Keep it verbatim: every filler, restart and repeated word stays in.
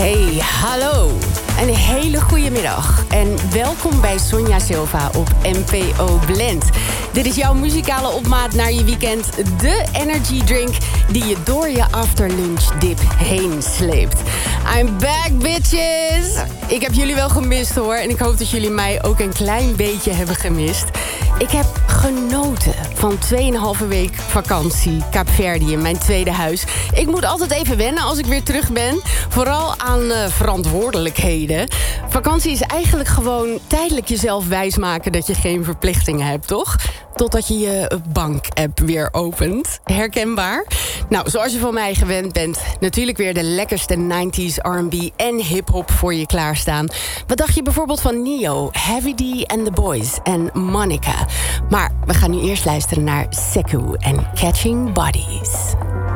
Hey, hallo. Een hele goede middag. En welkom bij Sonja Silva op N P O Blend. Dit is jouw muzikale opmaat naar je weekend. De energy drink die je door je afterlunch dip heen sleept. I'm back, bitches! Ik heb jullie wel gemist, hoor. En ik hoop dat jullie mij ook een klein beetje hebben gemist. Ik heb genoten van tweeënhalve week vakantie Kaapverdië, mijn tweede huis. Ik moet altijd even wennen als ik weer terug ben. Vooral aan uh, verantwoordelijkheden. Vakantie is eigenlijk gewoon tijdelijk jezelf wijsmaken dat je geen verplichtingen hebt, toch? Totdat je je bank-app weer opent. Herkenbaar? Nou, zoals je van mij gewend bent, natuurlijk weer de lekkerste nineties R en B en hip-hop voor je klaarstaan. Wat dacht je bijvoorbeeld van Neo, Heavy D and the Boys en Monica? Maar we gaan nu eerst luisteren naar Sekou en Catching Bodies.